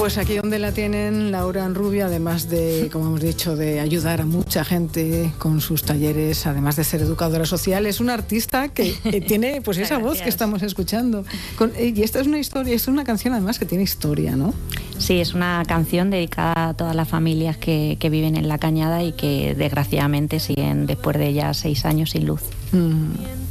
Pues aquí donde la tienen, Laura Rubio, además de, como hemos dicho, de ayudar a mucha gente con sus talleres, además de ser educadora social, es una artista que tiene pues esa voz que estamos escuchando. Y esta es una historia, esta es una canción además que tiene historia, ¿no? Sí, es una canción dedicada a todas las familias que viven en La Cañada y que desgraciadamente siguen después de ya 6 años sin luz.